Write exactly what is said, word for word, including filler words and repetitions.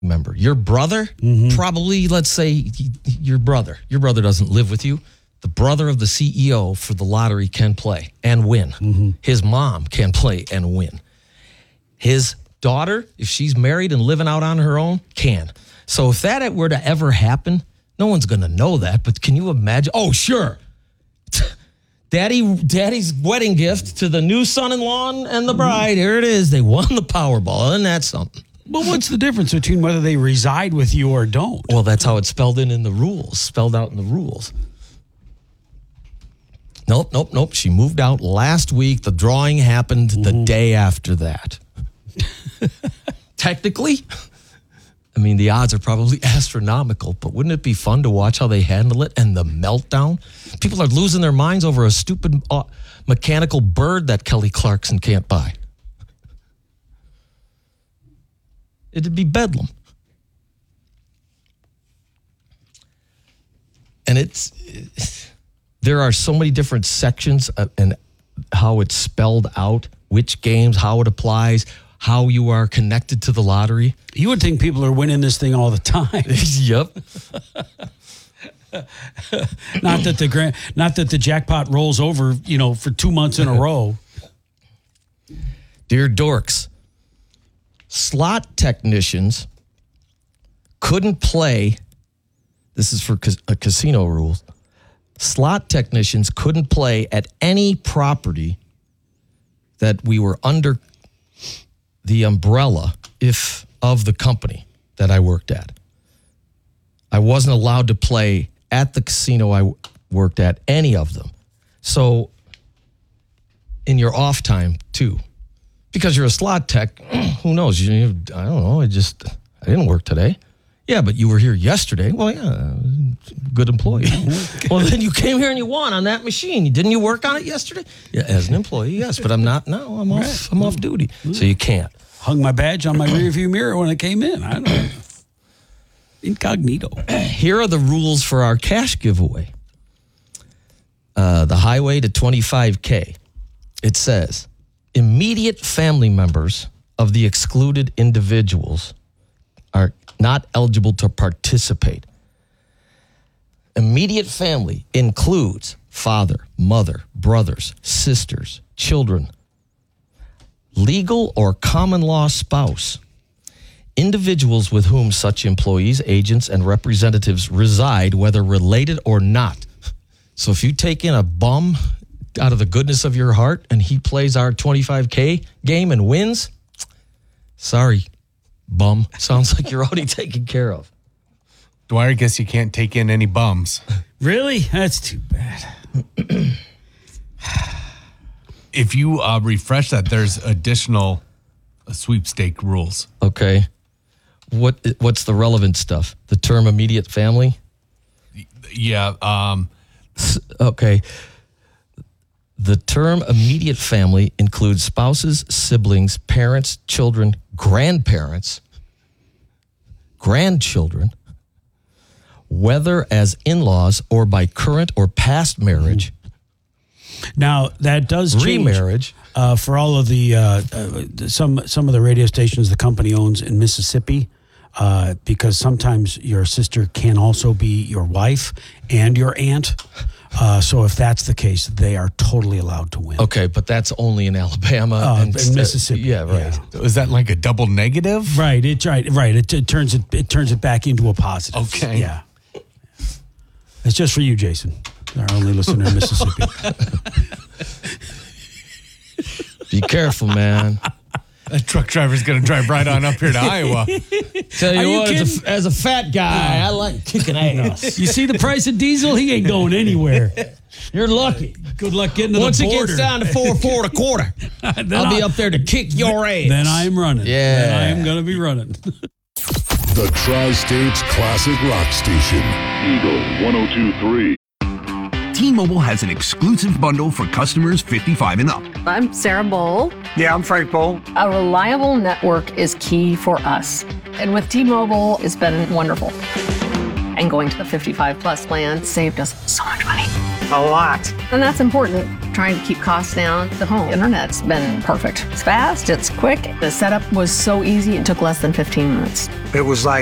member. Your brother, mm-hmm. probably, let's say your brother. Your brother doesn't live with you. The brother of the C E O for the lottery can play and win. Mm-hmm. His mom can play and win. His daughter, if she's married and living out on her own, can. So if that were to ever happen, no one's going to know that. But can you imagine? Oh, sure. Daddy, Daddy's wedding gift to the new son-in-law and the bride. Here it is. They won the Powerball. Isn't that something? But what's the difference between whether they reside with you or don't? Well, that's how it's spelled in in the rules, spelled out in the rules. Nope, nope, nope. She moved out last week. The drawing happened mm-hmm. the day after that. Technically, I mean, the odds are probably astronomical, but wouldn't it be fun to watch how they handle it and the meltdown? People are losing their minds over a stupid uh, mechanical bird that Kelly Clarkson can't buy. It'd be bedlam. And it's, it's there are so many different sections of, and how it's spelled out, which games, how it applies, how you are connected to the lottery. You would think people are winning this thing all the time. Yep. Not that the grand, not that the jackpot rolls over, you know, for two months in a row. Dear dorks, slot technicians couldn't play. This is for cas- uh, casino rules. Slot technicians couldn't play at any property that we were under the umbrella if of the company that I worked at. I wasn't allowed to play at the casino I worked at, any of them. So in your off time too, because you're a slot tech, who knows? You, I don't know. I just, I didn't work today. Yeah, but you were here yesterday. Well, yeah, good employee. Well, then you came here and you won on that machine. Didn't you work on it yesterday? Yeah, as an employee, yes, but I'm not. No, I'm off. Right. I'm off duty, so you can't. Hung my badge on my rearview mirror when I came in. I don't know. Incognito. Here are the rules for our cash giveaway. Uh, the highway to twenty-five K. It says, immediate family members of the excluded individuals are not eligible to participate. Immediate family includes father, mother, brothers, sisters, children, legal or common law spouse, individuals with whom such employees, agents, and representatives reside, whether related or not. So if you take in a bum out of the goodness of your heart and he plays our twenty-five K game and wins, sorry, bum. Sounds like you're already taken care of. Dwyer, I guess you can't take in any bums. Really? That's too bad. If you uh, refresh that, there's additional uh, sweepstake rules. Okay. What What's the relevant stuff? The term immediate family? Yeah. Um, okay. The term immediate family includes spouses, siblings, parents, children, grandparents, grandchildren, whether as in-laws or by current or past marriage. Now, that does change. Remarriage. Uh, for all of the, uh, uh, some some of the radio stations the company owns in Mississippi, uh, because sometimes your sister can also be your wife and your aunt. Uh, so if that's the case, they are totally allowed to win. Okay, but that's only in Alabama uh, and in Mississippi. Uh, yeah, right. Yeah. Is that like a double negative? Right. It's right. Right. It, it turns it it turns it back into a positive. Okay. Yeah. It's just for you, Jason, our only listener in Mississippi. Be careful, man. That truck driver's going to drive right on up here to Iowa. Tell you, you what, as a, as a fat guy, I like kicking ass. You see the price of diesel? He ain't going anywhere. You're lucky. Good luck getting to Once the border. Once it gets down to four, four and a quarter, I'll be up there to kick your ass. Then I am running. Yeah. Then I am going to be running. The Tri-State's classic rock station. Eagle one oh two point three. T-Mobile has an exclusive bundle for customers fifty-five and up. I'm Sarah Bowl. Yeah, I'm Frank Bowl. A reliable network is key for us. And with T-Mobile, it's been wonderful. And going to the fifty-five plus plan saved us so much money. A lot. And that's important. trying to keep costs down. The home internet's been perfect. It's fast, it's quick. The setup was so easy, it took less than fifteen minutes. It was like